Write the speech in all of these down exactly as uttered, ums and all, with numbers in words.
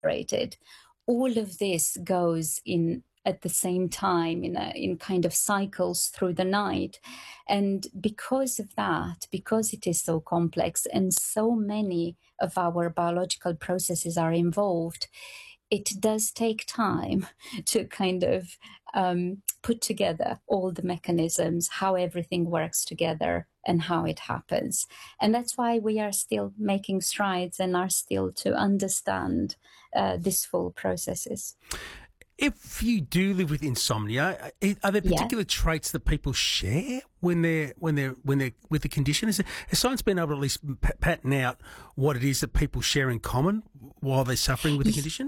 exaggerated. All of this goes in at the same time in a, in kind of cycles through the night. And because of that, because it is so complex and so many of our biological processes are involved, it does take time to kind of um, put together all the mechanisms, how everything works together and how it happens. And that's why we are still making strides and are still to understand uh, these full processes. If you do live with insomnia, are there particular yeah. traits that people share when they're when they're when they're with the condition? Is it, has science been able to at least pattern out what it is that people share in common while they're suffering with the condition?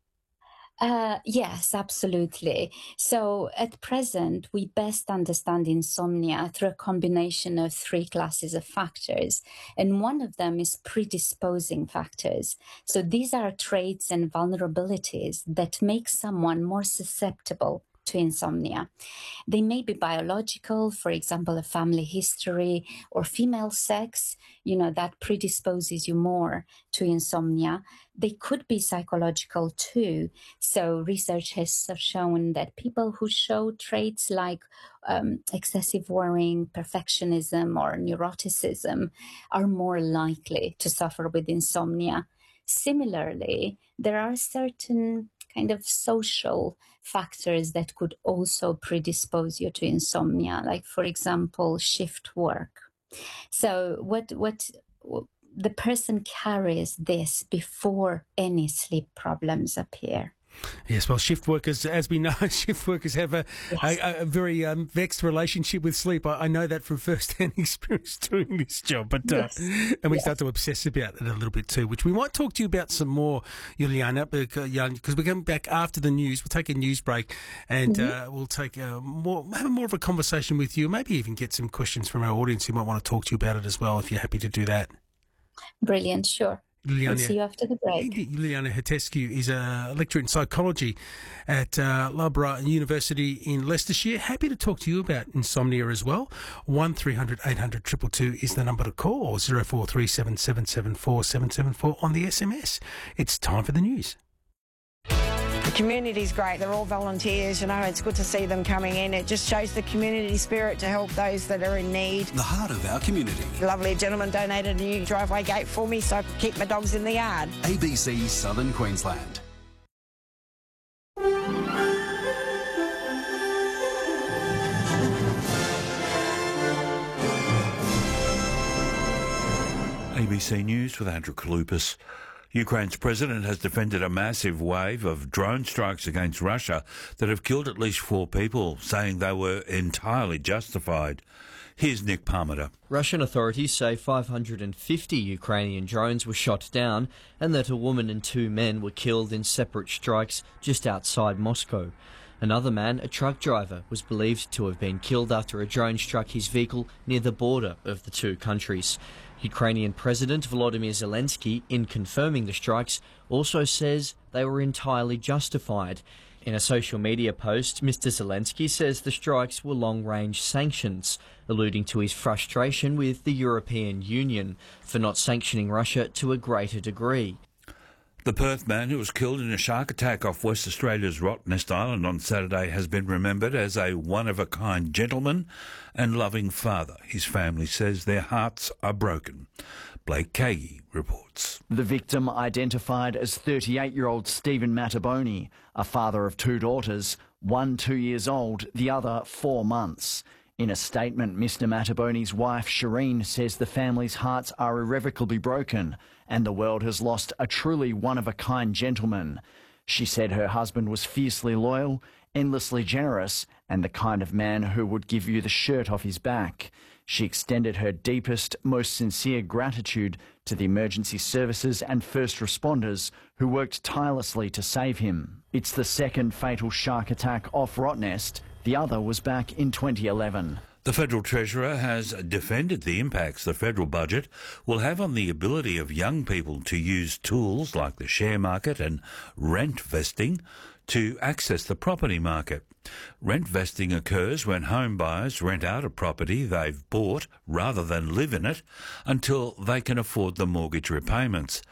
Uh, yes, absolutely. So at present, we best understand insomnia through a combination of three classes of factors. And one of them is predisposing factors. So these are traits and vulnerabilities that make someone more susceptible to insomnia. They may be biological, for example, a family history or female sex, you know, that predisposes you more to insomnia. They could be psychological too. So research has shown that people who show traits like um, excessive worrying, perfectionism, or neuroticism are more likely to suffer with insomnia. Similarly, there are certain kind of social factors that could also predispose you to insomnia, like, for example, shift work. So what what the person carries this before any sleep problems appear. Yes, well, shift workers, as we know, shift workers have a, yes. a, a very um, vexed relationship with sleep. I, I know that from first-hand experience doing this job, but uh, yes. and we yes. start to obsess about it a little bit too, which we might talk to you about some more, Juliana, because we're coming back after the news. We'll take a news break and mm-hmm. uh, we'll take a more have more of a conversation with you, maybe even get some questions from our audience who might want to talk to you about it as well, if you're happy to do that. Brilliant, sure. Liliana, we'll see you after the break. Liliana Hetescu is a lecturer in psychology at uh, Loughborough University in Leicestershire. Happy to talk to you about insomnia as well. one three hundred eight hundred two two two is the number to call, or zero four three seven seven seven four seven seven four on the S M S. It's time for the news. The community's great. They're all volunteers, you know. It's good to see them coming in. It just shows the community spirit to help those that are in need. The heart of our community. A lovely gentleman donated a new driveway gate for me so I could keep my dogs in the yard. A B C Southern Queensland. A B C News with Andrew Kaloupas. Ukraine's president has defended a massive wave of drone strikes against Russia that have killed at least four people, saying they were entirely justified. Here's Nick Parmiter. Russian authorities say five hundred fifty Ukrainian drones were shot down and that a woman and two men were killed in separate strikes just outside Moscow. Another man, a truck driver, was believed to have been killed after a drone struck his vehicle near the border of the two countries. Ukrainian President Volodymyr Zelensky, in confirming the strikes, also says they were entirely justified. In a social media post, Mister Zelensky says the strikes were long-range sanctions, alluding to his frustration with the European Union for not sanctioning Russia to a greater degree. The Perth man who was killed in a shark attack off West Australia's Rottnest Island on Saturday has been remembered as a one-of-a-kind gentleman and loving father. His family says their hearts are broken. Blake Kagi reports. The victim, identified as thirty-eight-year-old Stephen Mattaboni, a father of two daughters, one two years old, the other four months. In a statement, Mister Mattaboni's wife, Shireen, says the family's hearts are irrevocably broken and the world has lost a truly one-of-a-kind gentleman. She said her husband was fiercely loyal, endlessly generous, and the kind of man who would give you the shirt off his back. She extended her deepest, most sincere gratitude to the emergency services and first responders who worked tirelessly to save him. It's the second fatal shark attack off Rottnest. The other was back in twenty eleven. The Federal Treasurer has defended the impacts the federal budget will have on the ability of young people to use tools like the share market and rent vesting to access the property market. Rent vesting occurs when home buyers rent out a property they've bought rather than live in it until they can afford the mortgage repayments.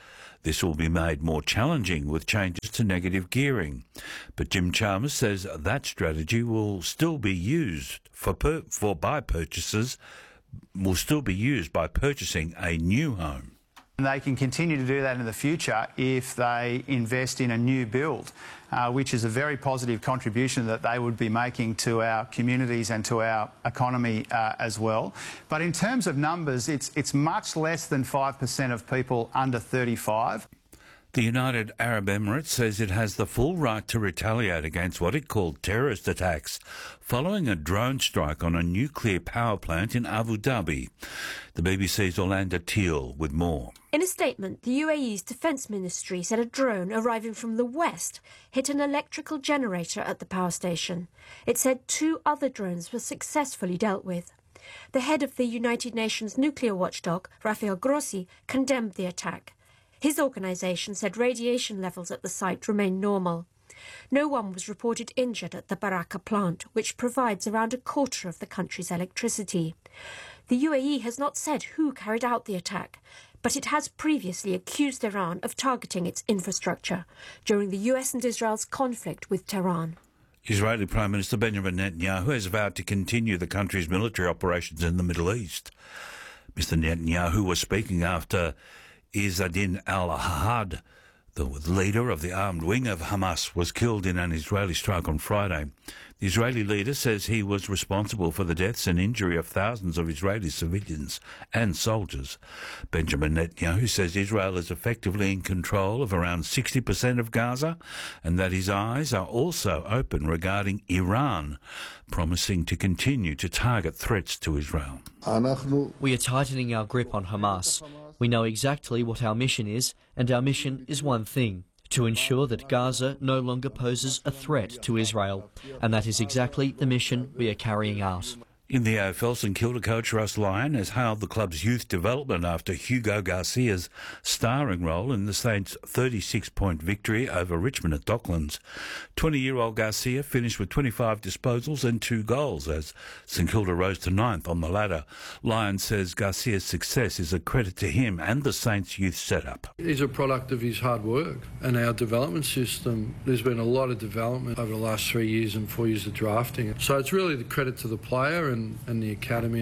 This will be made more challenging with changes to negative gearing. But Jim Chalmers says that strategy will still be used for, per- for by purchasers, will still be used by purchasing a new home. And they can continue to do that in the future if they invest in a new build, uh, which is a very positive contribution that they would be making to our communities and to our economy uh, as well. But in terms of numbers, it's, it's much less than five percent of people under thirty-five. The United Arab Emirates says it has the full right to retaliate against what it called terrorist attacks following a drone strike on a nuclear power plant in Abu Dhabi. The B B C's Orlando Teal with more. In a statement, the U A E's Defence Ministry said a drone arriving from the west hit an electrical generator at the power station. It said two other drones were successfully dealt with. The head of the United Nations nuclear watchdog, Rafael Grossi, condemned the attack. His organisation said radiation levels at the site remain normal. No one was reported injured at the Baraka plant, which provides around a quarter of the country's electricity. The U A E has not said who carried out the attack, but it has previously accused Iran of targeting its infrastructure during the U S and Israel's conflict with Tehran. Israeli Prime Minister Benjamin Netanyahu has vowed to continue the country's military operations in the Middle East. Mister Netanyahu was speaking after Izzadin al-Ahad, the leader of the armed wing of Hamas, was killed in an Israeli strike on Friday. The Israeli leader says he was responsible for the deaths and injury of thousands of Israeli civilians and soldiers. Benjamin Netanyahu says Israel is effectively in control of around sixty percent of Gaza and that his eyes are also open regarding Iran, promising to continue to target threats to Israel. We are tightening our grip on Hamas. We know exactly what our mission is, and our mission is one thing: to ensure that Gaza no longer poses a threat to Israel. And that is exactly the mission we are carrying out. In the A F L, St Kilda coach Russ Lyon has hailed the club's youth development after Hugo Garcia's starring role in the Saints' thirty-six point victory over Richmond at Docklands. twenty-year-old Garcia finished with twenty-five disposals and two goals as St Kilda rose to ninth on the ladder. Lyon says Garcia's success is a credit to him and the Saints' youth setup. He's a product of his hard work and our development system. There's been a lot of development over the last three years and four years of drafting. So it's really the credit to the player and and the academy.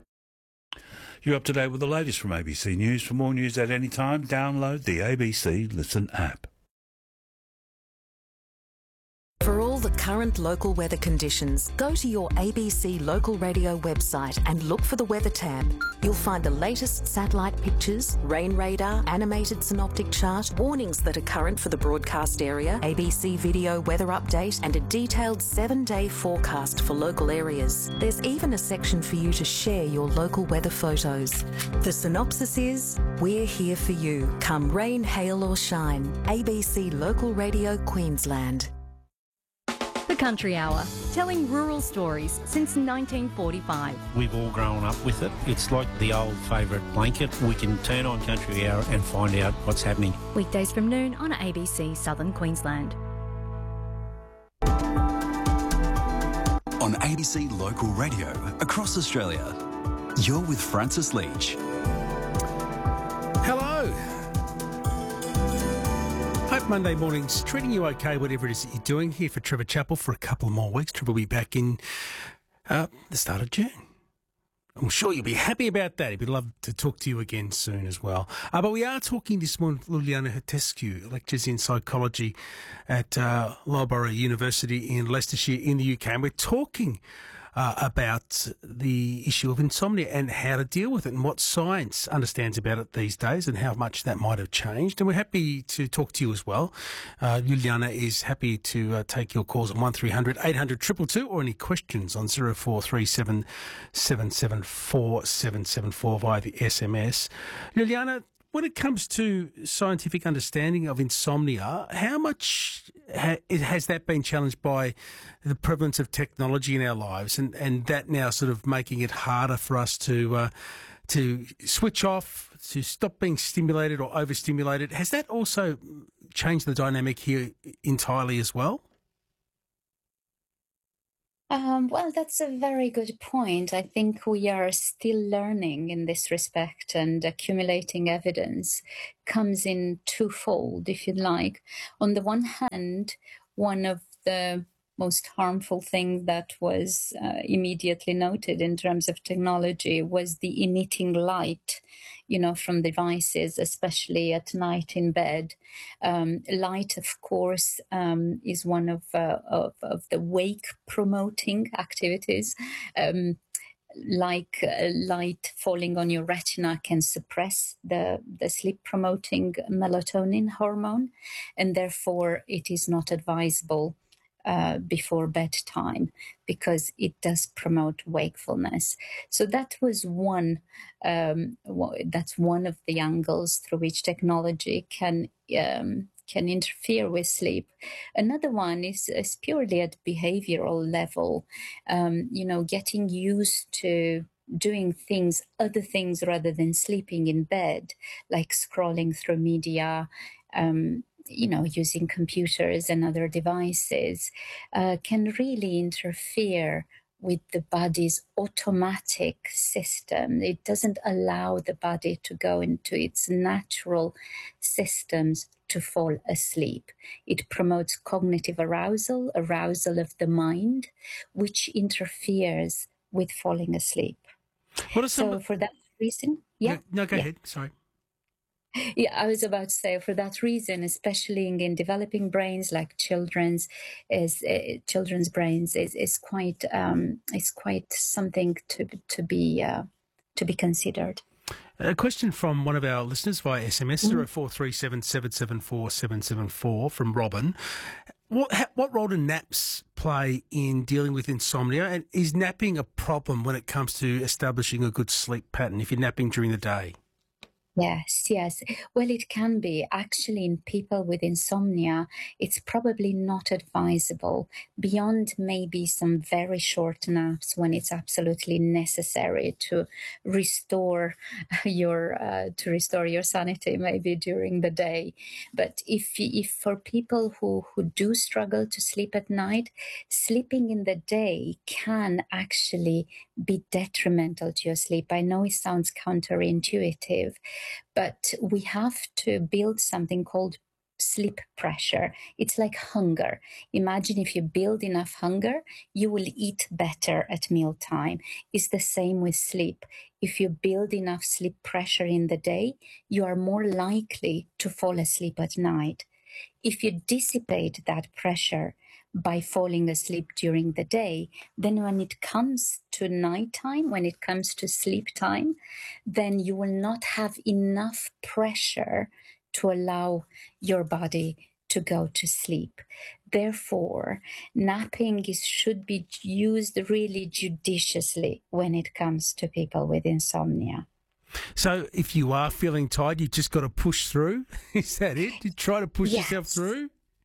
You're up to date with the latest from A B C News. For more news at any time, download the A B C Listen app. For all the current local weather conditions, go to your A B C local radio website and look for the weather tab. You'll find the latest satellite pictures, rain radar, animated synoptic chart, warnings that are current for the broadcast area, A B C video weather update, and a detailed seven-day forecast for local areas. There's even a section for you to share your local weather photos. The synopsis is, we're here for you. Come rain, hail or shine. A B C Local Radio Queensland. The Country Hour, telling rural stories since nineteen forty-five. We've all grown up with it. It's like the old favourite blanket. We can turn on Country Hour and find out what's happening. Weekdays from noon on A B C Southern Queensland. On A B C Local Radio across Australia, you're with Francis Leach. Hello. Hope Monday morning's treating you okay, whatever it is that you're doing. Here for Trevor Chappell for a couple more weeks. Trevor will be back in uh, the start of June. I'm sure you'll be happy about that. He'd love to talk to you again soon as well. Uh, but we are talking this morning with Liliana Hetescu, lectures in psychology at uh, Loughborough University in Leicestershire in the U K. And we're talking Uh, about the issue of insomnia and how to deal with it and what science understands about it these days and how much that might have changed. And we're happy to talk to you as well. Uh, Liliana is happy to uh, take your calls on one three hundred eight hundred two two two or any questions on zero four three seven seven seven four seven seven four via the S M S. Liliana, when it comes to scientific understanding of insomnia, how much ha- has that been challenged by the prevalence of technology in our lives, and, and that now sort of making it harder for us to uh, to switch off, to stop being stimulated or overstimulated? Has that also changed the dynamic here entirely as well? Um, well, that's a very good point. I think we are still learning in this respect, and accumulating evidence comes in twofold, if you like. On the one hand, one of the most harmful thing that was uh, immediately noted in terms of technology was the emitting light, you know, from devices, especially at night in bed. Um, light, of course, um, is one of, uh, of, of the wake promoting activities. Um, like uh, light falling on your retina can suppress the, the sleep promoting melatonin hormone, and therefore it is not advisable Uh, before bedtime, because it does promote wakefulness. So that was one, um, that's one of the angles through which technology can um, can interfere with sleep. Another one is, is purely at behavioral level, um, you know, getting used to doing things, other things rather than sleeping in bed, like scrolling through media, um, you know, using computers and other devices, uh, can really interfere with the body's automatic system. It doesn't allow the body to go into its natural systems to fall asleep. It promotes cognitive arousal, arousal of the mind, which interferes with falling asleep. What are some so for that reason, yeah. No, no go yeah. ahead. Sorry. Yeah, I was about to say, for that reason, especially in, in developing brains like children's, is uh, children's brains is is quite um, is quite something to to be uh, to be considered. A question from one of our listeners via S M S, Mm-hmm. zero four three seven seven seven four seven seven four from Robin. What ha- what role do naps play in dealing with insomnia, and is napping a problem when it comes to establishing a good sleep pattern if you're napping during the day? Yes, yes. Well, it can be. Actually, in people with insomnia, it's probably not advisable beyond maybe some very short naps when it's absolutely necessary to restore your uh, to restore your sanity maybe during the day. But if if for people who, who do struggle to sleep at night, sleeping in the day can actually be detrimental to your sleep. I know it sounds counterintuitive, but we have to build something called sleep pressure. It's like hunger. Imagine if you build enough hunger, you will eat better at mealtime. It's the same with sleep. If you build enough sleep pressure in the day, you are more likely to fall asleep at night. If you dissipate that pressure by falling asleep during the day, then when it comes to nighttime, when it comes to sleep time, then you will not have enough pressure to allow your body to go to sleep. Therefore, napping is, should be used really judiciously when it comes to people with insomnia. So if you are feeling tired, you've just got to push through? Is that it? You try to push Yes. yourself through?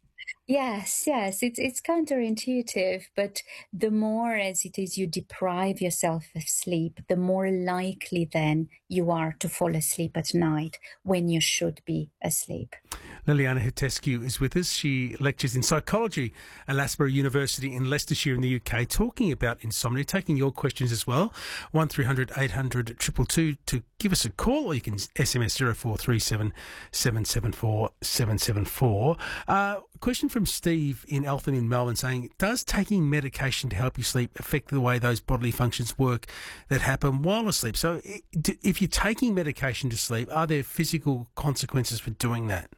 Yes, yes, it's it's counterintuitive, but the more as it is you deprive yourself of sleep, the more likely then you are to fall asleep at night when you should be asleep. Liliana Hetescu is with us. She lectures in psychology at Loughborough University in Leicestershire in the U K, talking about insomnia, taking your questions as well. one three hundred eight hundred two two two to give us a call, or you can S M S zero four three seven seven seven four seven seven four. Uh, question from Steve in Eltham in Melbourne saying, does taking medication to help you sleep affect the way those bodily functions work that happen while asleep? So if you're taking medication to sleep, are there physical consequences for doing that?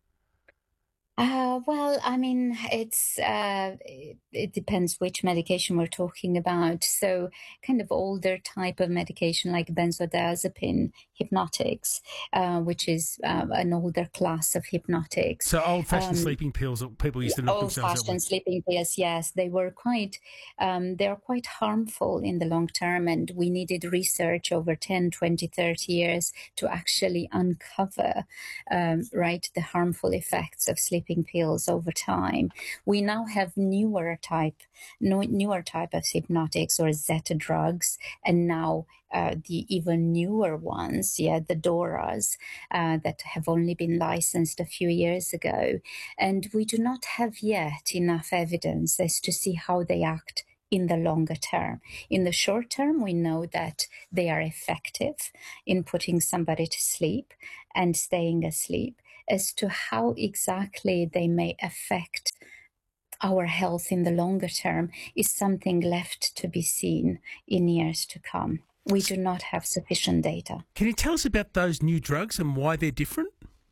Uh, well, I mean, it's uh, it, it depends which medication we're talking about. So kind of older type of medication like benzodiazepine hypnotics, uh, which is uh, an older class of hypnotics. So old-fashioned Um, sleeping pills that people used to knock themselves out Old-fashioned with. sleeping pills, yes, they were quite, um, they are quite harmful in the long term, and we needed research over ten, twenty, thirty years to actually uncover, um, right, the harmful effects of sleeping pills over time. We now have newer type, no, newer type of hypnotics or Zeta drugs, and now uh, the even newer ones, yeah, the DORAs, uh, that have only been licensed a few years ago. And we do not have yet enough evidence as to see how they act in the longer term. In the short term, we know that they are effective in putting somebody to sleep and staying asleep. As to how exactly they may affect our health in the longer term is something left to be seen in years to come. We do not have sufficient data. Can you tell us about those new drugs and why they're different?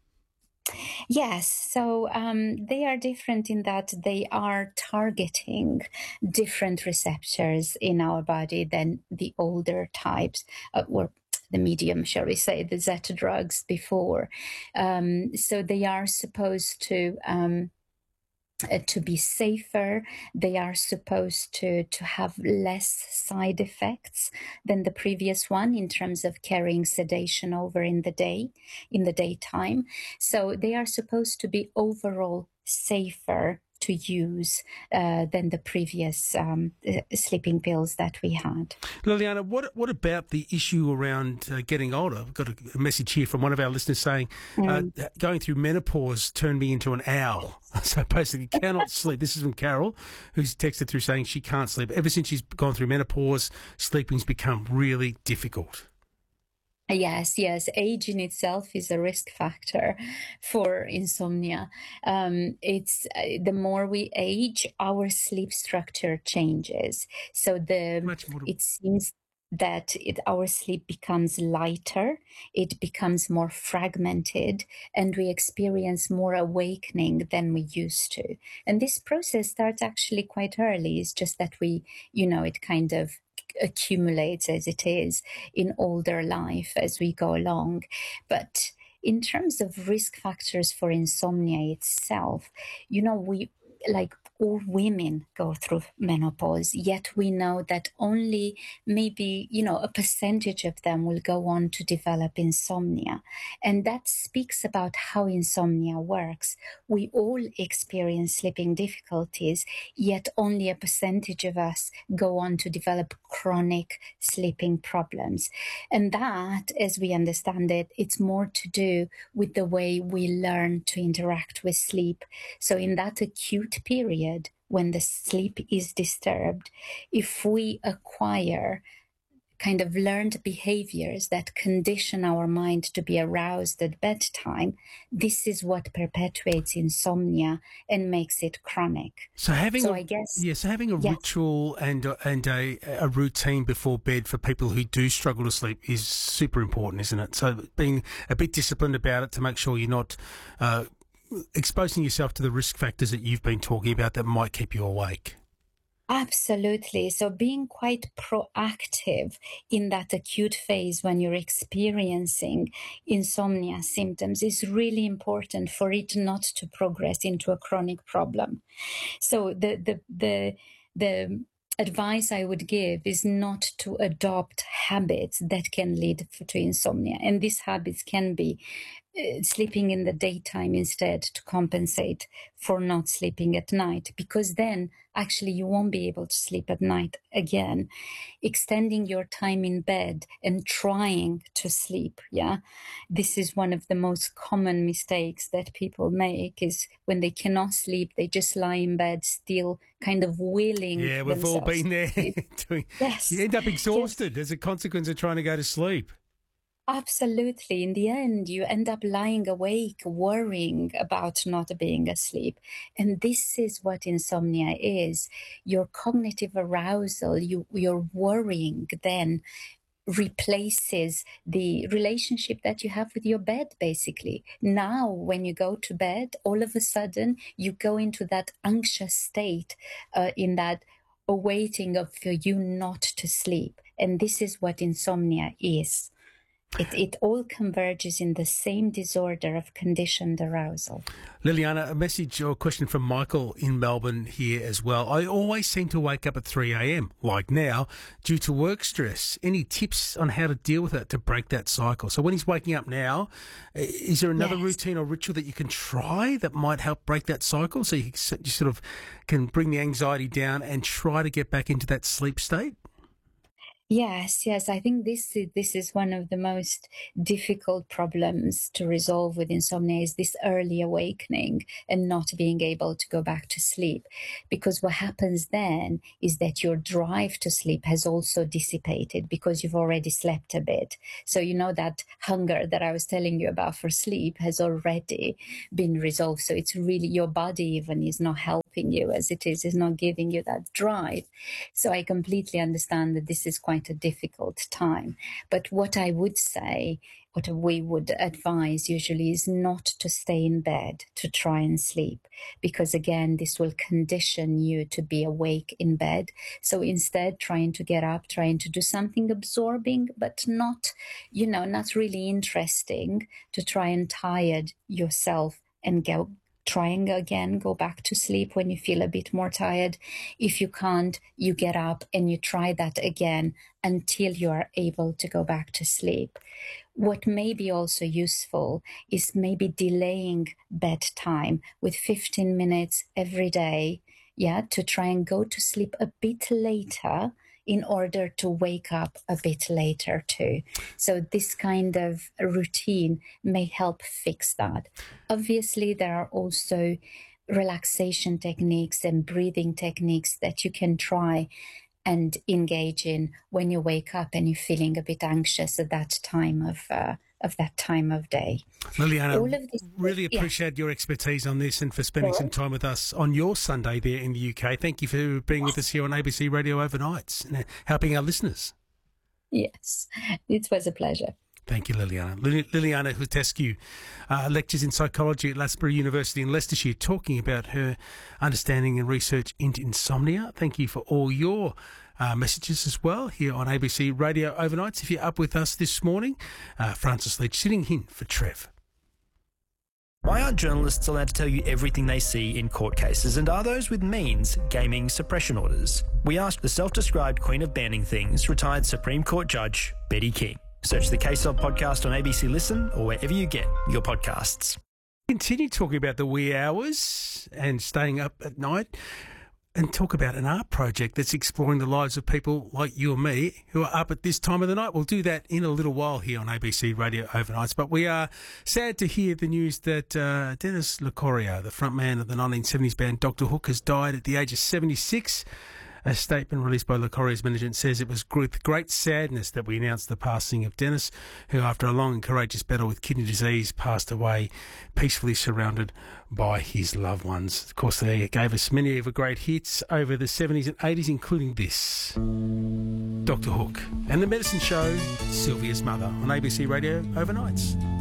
Yes, so um, they are different in that they are targeting different receptors in our body than the older types, uh, or the medium, shall we say, the Zeta drugs before. Um, so they are supposed to um, uh, to be safer. They are supposed to to have less side effects than the previous one in terms of carrying sedation over in the day, in the daytime. So they are supposed to be overall safer to use uh, than the previous um, uh, sleeping pills that we had. Liliana, what what about the issue around uh, getting older? I've got a, a message here from one of our listeners saying, mm. uh, going through menopause turned me into an owl. So basically cannot sleep. This is from Carol, who's texted through saying she can't sleep. Ever since she's gone through menopause, sleeping's become really difficult. Yes, yes. Age in itself is a risk factor for insomnia. Um, it's uh, the more we age, our sleep structure changes. So the it seems that it, our sleep becomes lighter, it becomes more fragmented, and we experience more awakening than we used to. And this process starts actually quite early. It's just that we, you know, it kind of accumulates as it is in older life as we go along. But in terms of risk factors for insomnia itself, you know, we like all women go through menopause, yet we know that only maybe, you know, a percentage of them will go on to develop insomnia. And that speaks about how insomnia works. We all experience sleeping difficulties, yet only a percentage of us go on to develop chronic sleeping problems. And that, as we understand it, it's more to do with the way we learn to interact with sleep. So in that acute period, when the sleep is disturbed, if we acquire kind of learned behaviors that condition our mind to be aroused at bedtime, this is what perpetuates insomnia and makes it chronic. So having, so a, I guess, yeah, so having a yes. ritual and a, and a, a routine before bed for people who do struggle to sleep is super important, isn't it? So being a bit disciplined about it to make sure you're not uh, exposing yourself to the risk factors that you've been talking about that might keep you awake. Absolutely. So being quite proactive in that acute phase when you're experiencing insomnia symptoms is really important for it not to progress into a chronic problem. So the the the the advice I would give is not to adopt habits that can lead to insomnia. And these habits can be uh, sleeping in the daytime instead to compensate for not sleeping at night, because then actually you won't be able to sleep at night again. Extending your time in bed and trying to sleep, yeah? This is one of the most common mistakes that people make, is when they cannot sleep, they just lie in bed still kind of willing Yeah, we've all been there. doing, yes. You end up exhausted yes. as a consequence of trying to go to sleep. Absolutely. In the end, you end up lying awake, worrying about not being asleep. And this is what insomnia is. Your cognitive arousal, you, your worrying then replaces the relationship that you have with your bed, basically. Now, when you go to bed, all of a sudden, you go into that anxious state, uh, in that awaiting of for you not to sleep. And this is what insomnia is. It, it all converges in the same disorder of conditioned arousal. Liliana, a message or question from Michael in Melbourne here as well. I always seem to wake up at three a.m, like now, due to work stress. Any tips on how to deal with it to break that cycle? So when he's waking up now, is there another yes. routine or ritual that you can try that might help break that cycle so you, you sort of can bring the anxiety down and try to get back into that sleep state? Yes, yes. I think this is, this is one of the most difficult problems to resolve with insomnia is this early awakening and not being able to go back to sleep. Because what happens then is that your drive to sleep has also dissipated because you've already slept a bit. So you know that hunger that I was telling you about for sleep has already been resolved. So it's really your body even is not helping you as it is, is not giving you that drive. So I completely understand that this is quite a difficult time. But what I would say, what we would advise usually is not to stay in bed to try and sleep, because again, this will condition you to be awake in bed. So instead, trying to get up, trying to do something absorbing, but not, you know, not really interesting, to try and tire yourself and go trying again, go back to sleep when you feel a bit more tired. If you can't, you get up and you try that again until you are able to go back to sleep. What may be also useful is maybe delaying bedtime with fifteen minutes every day, yeah, to try and go to sleep a bit later in order to wake up a bit later too. So this kind of routine may help fix that. Obviously, there are also relaxation techniques and breathing techniques that you can try and engage in when you wake up and you're feeling a bit anxious at that time of uh, of that time of day. Liliana, All of this, really yeah. appreciate your expertise on this and for spending Sure. some time with us on your Sunday there in the U K. Thank you for being with us here on A B C Radio Overnights and helping our listeners. Yes, it was a pleasure. Thank you, Liliana. Lili- Liliana Hutescu uh, lectures in psychology at Loughborough University in Leicestershire, talking about her understanding and research into insomnia. Thank you for all your Uh, messages as well here on A B C Radio Overnights. If you're up with us this morning, uh, Francis Leach sitting in for Trev. Why aren't journalists allowed to tell you everything they see in court cases, and are those with means gaming suppression orders? We asked the self-described queen of banning things, retired Supreme Court Judge Betty King. Search the Case Of podcast on A B C Listen or wherever you get your podcasts. Continue talking about the wee hours and staying up at night, and talk about an art project that's exploring the lives of people like you and me who are up at this time of the night. We'll do that in a little while here on A B C Radio Overnights. But we are sad to hear the news that uh, Dennis Locorio, the frontman of the nineteen seventies band Doctor Hook, has died at the age of seventy-six. A statement released by Locorio's management says it was with great sadness that we announced the passing of Dennis, who after a long and courageous battle with kidney disease passed away peacefully surrounded by his loved ones. Of course, they gave us many of the great hits over the seventies and eighties, including this, Doctor Hook, and The Medicine Show, Sylvia's Mother, on A B C Radio Overnights.